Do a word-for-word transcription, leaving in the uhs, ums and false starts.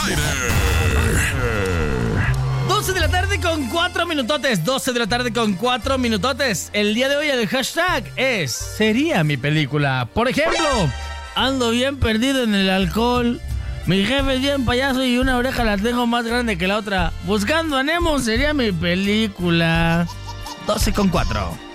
doce de la tarde con cuatro minutotes. doce de la tarde con cuatro minutotes. El día de hoy el hashtag es sería mi película. Por ejemplo, ando bien perdido en el alcohol. Mi jefe es bien payaso y una oreja la tengo más grande que la otra. Buscando a Nemo sería mi película. doce con cuatro.